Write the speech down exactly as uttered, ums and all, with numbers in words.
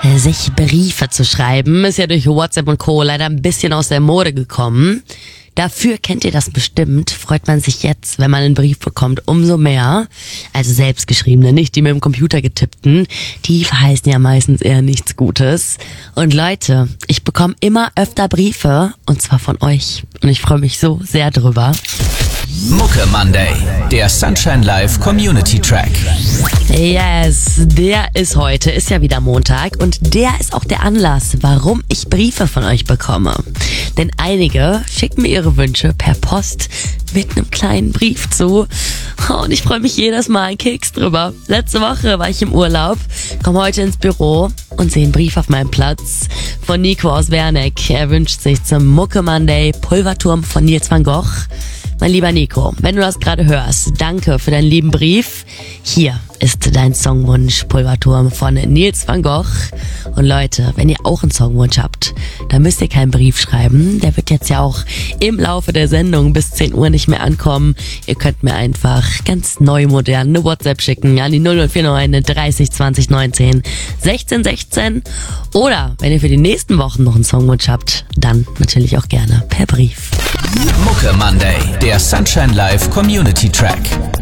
Sich Briefe zu schreiben, ist ja durch WhatsApp und Co. leider ein bisschen aus der Mode gekommen. Dafür kennt ihr das bestimmt, freut man sich jetzt, wenn man einen Brief bekommt, umso mehr. Also selbstgeschriebene, nicht die mit dem Computer getippten. Die verheißen ja meistens eher nichts Gutes. Und Leute, ich bekomme immer öfter Briefe, und zwar von euch. Und ich freue mich so sehr drüber. Mucke Monday, der Sunshine Live Community Track. Yes, der ist heute, ist ja wieder Montag und der ist auch der Anlass, warum ich Briefe von euch bekomme. Denn einige schicken mir ihre Wünsche per Post mit einem kleinen Brief zu. Und ich freue mich jedes Mal einen Keks drüber. Letzte Woche war ich im Urlaub, komme heute ins Büro und sehe einen Brief auf meinem Platz von Nico aus Werneck. Er wünscht sich zum Mucke Monday Pulverturm von Nils van Gogh. Mein lieber Nico, wenn du das gerade hörst, danke für deinen lieben Brief. Hier ist dein Songwunsch Pulverturm von Nils van Gogh. Und Leute, wenn ihr auch einen Songwunsch habt, dann müsst ihr keinen Brief schreiben. Der wird jetzt ja auch im Laufe der Sendung bis zehn Uhr nicht mehr ankommen. Ihr könnt mir einfach ganz neu modern eine WhatsApp schicken an die null null vier neun dreißig zwanzig neunzehn sechzehn sechzehn. Oder wenn ihr für die nächsten Wochen noch einen Songwunsch habt, dann natürlich auch gerne per Brief. Mucke Monday, der Sunshine Live Community Track.